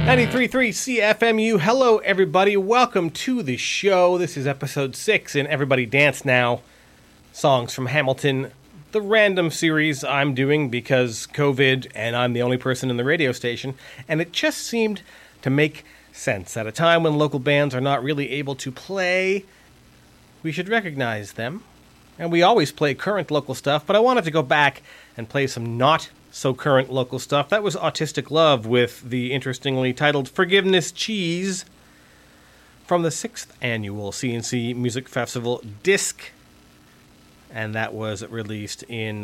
93.3 CFMU. Hello, everybody. Welcome to the show. This is episode 6 in Everybody Dance Now. Songs from Hamilton, the random series I'm doing because COVID and I'm the only person in the radio station. And it just seemed to make sense. At a time when local bands are not really able to play, we should recognize them. And we always play current local stuff, but I wanted to go back and play some not so current local stuff. That was Autistic Love with the interestingly titled Forgiveness Cheese from the 6th annual CNC Music Festival Disc. And that was released in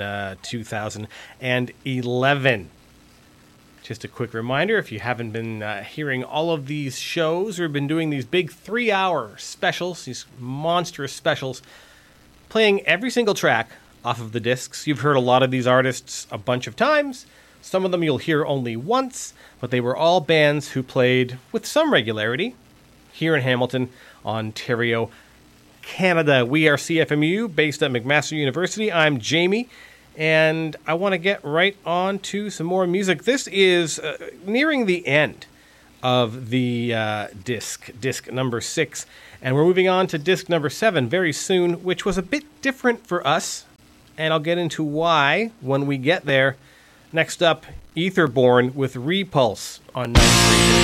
2011. Just a quick reminder, if you haven't been hearing all of these shows, we've been doing these big 3-hour specials, these monstrous specials, playing every single track off of the discs. You've heard a lot of these artists a bunch of times. Some of them you'll hear only once, but they were all bands who played with some regularity here in Hamilton, Ontario, Canada. We are CFMU, based at McMaster University. I'm Jamie, and I want to get right on to some more music. This is nearing the end of the disc number 6, and we're moving on to disc number 7 very soon, which was a bit different for us. And I'll get into why when we get there. Next up, Etherborn with Repulse on 93.